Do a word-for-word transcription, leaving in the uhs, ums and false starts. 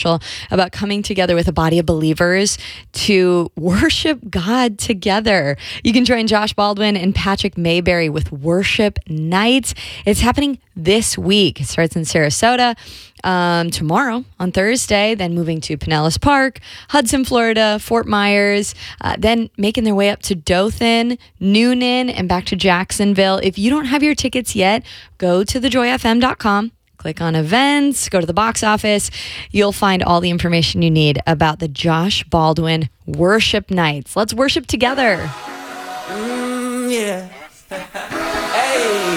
special about coming together with a body of believers to worship God together. You can join Josh Baldwin and Patrick Mayberry with Worship Night. It's happening this week. It starts in Sarasota um, tomorrow on Thursday, then moving to Pinellas Park, Hudson, Florida, Fort Myers, uh, then making their way up to Dothan, Noonan, and back to Jacksonville. If you don't have your tickets yet, go to the joy f m dot com. Click on events, go to the box office. You'll find all the information you need about the Josh Baldwin Worship Nights. Let's worship together. Mm, yeah. Hey.